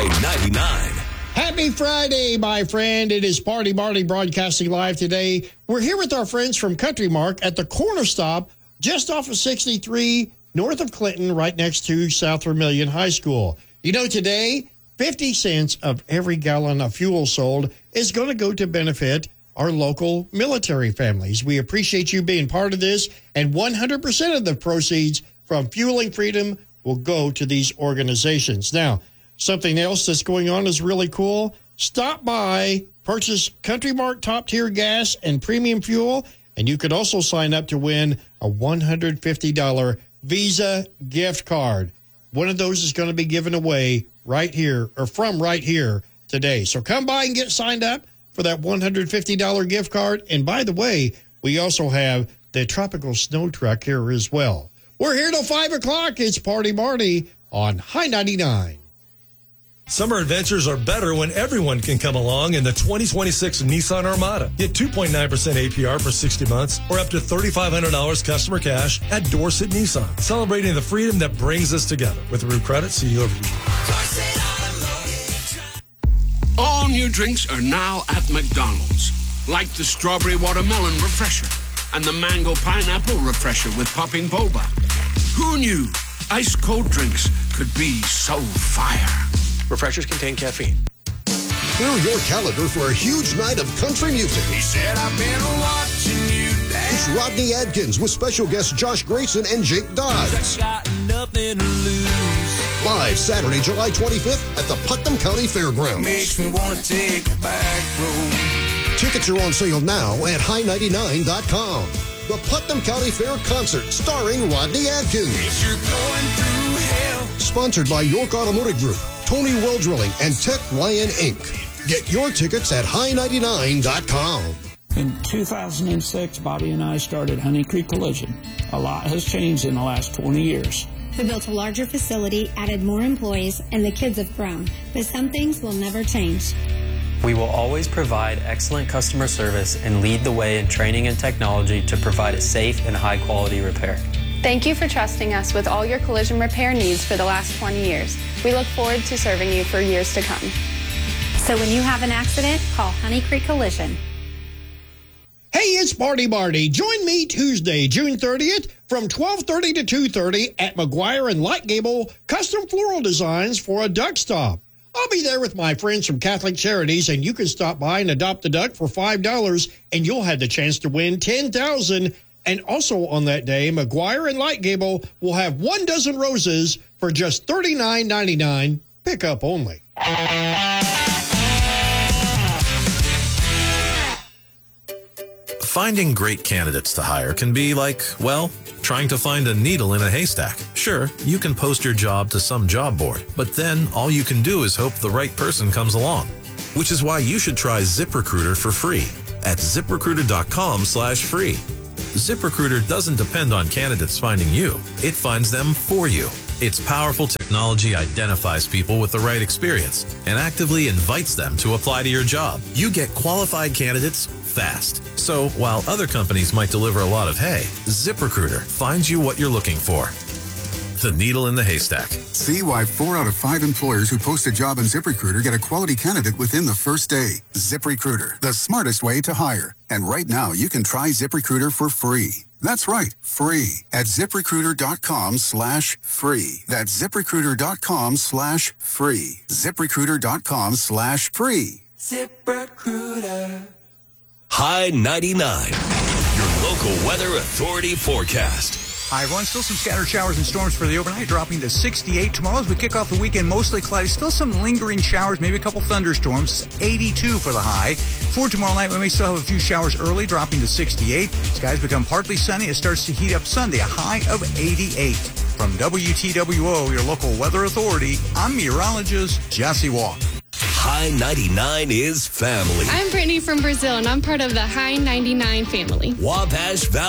High 99. Happy Friday, my friend. It is Party Marty broadcasting live today. We're here with our friends from Country Mark at the corner stop just off of 63 north of Clinton, right next to South Vermilion High School. You know, today, 50 cents of every gallon of fuel sold is going to go to benefit our local military families. We appreciate you being part of this, and 100% of the proceeds from Fueling Freedom will go to these organizations. Now, something else that's going on is really cool. Stop by, purchase Country Mark top-tier gas and premium fuel, and you could also sign up to win a $150 Visa gift card. One of those is going to be given away right here, or from right here today. So come by and get signed up for that $150 gift card. And by the way, we also have the tropical snow truck here as well. We're here till 5 o'clock. It's Party Marty on High 99. Summer adventures are better when everyone can come along in the 2026 Nissan Armada. Get 2.9% APR for 60 months or up to $3,500 customer cash at Dorset Nissan. Celebrating the freedom that brings us together. With Root Credit, see you over here. All new drinks are now at McDonald's, like the Strawberry Watermelon Refresher and the Mango Pineapple Refresher with popping boba. Who knew ice-cold drinks could be so fire? Refreshers contain caffeine. Clear your calendar for a huge night of country music. He said, I've been watching you dance. It's Rodney Adkins with special guests Josh Grayson and Jake Dodds. Got nothing to lose. Live Saturday, July 25th at the Putnam County Fairgrounds. Makes me want to take a back road. Tickets are on sale now at high99.com. The Putnam County Fair Concert starring Rodney Adkins. If you're going through hell. Sponsored by York Automotive Group, Tony Well Drilling, and Tech Lion Inc. Get your tickets at high99.com. In 2006, Bobby and I started Honey Creek Collision. A lot has changed in the last 20 years. We built a larger facility, added more employees, and the kids have grown. But some things will never change. We will always provide excellent customer service and lead the way in training and technology to provide a safe and high-quality repair. Thank you for trusting us with all your collision repair needs for the last 20 years. We look forward to serving you for years to come. So when you have an accident, call Honey Creek Collision. Hey, it's Party Marty. Join me Tuesday, June 30th from 12:30 to 2:30 at McGuire and Light Gable Custom Floral Designs for a duck stop. I'll be there with my friends from Catholic Charities, and you can stop by and adopt a duck for $5, and you'll have the chance to win $10,000. And also on that day, McGuire and Light Gable will have 1 dozen roses for just $39.99, pickup only. Finding great candidates to hire can be like, well, trying to find a needle in a haystack. Sure, you can post your job to some job board, but then all you can do is hope the right person comes along. Which is why you should try ZipRecruiter for free at ZipRecruiter.com/free. ZipRecruiter doesn't depend on candidates finding you. It finds them for you. Its powerful technology identifies people with the right experience and actively invites them to apply to your job. You get qualified candidates fast. So while other companies might deliver a lot of hay, ZipRecruiter finds you what you're looking for. The needle in the haystack. See why 4 out of 5 employers who post a job on ZipRecruiter get a quality candidate within the first day. ZipRecruiter, the smartest way to hire. And right now, you can try ZipRecruiter for free. That's right, free at ZipRecruiter.com/free. That's ZipRecruiter.com/free. ZipRecruiter.com/free. ZipRecruiter. High 99. Your local weather authority forecast. Hi, everyone. Still some scattered showers and storms for the overnight, dropping to 68. Tomorrow, as we kick off the weekend, mostly cloudy. Still some lingering showers, maybe a couple thunderstorms. 82 for the high. For tomorrow night, we may still have a few showers early, dropping to 68. Skies become partly sunny. It starts to heat up Sunday, a high of 88. From WTWO, your local weather authority, I'm meteorologist Jesse Walk. High 99 is family. I'm Brittany from Brazil, and I'm part of the High 99 family. Wabash Valley.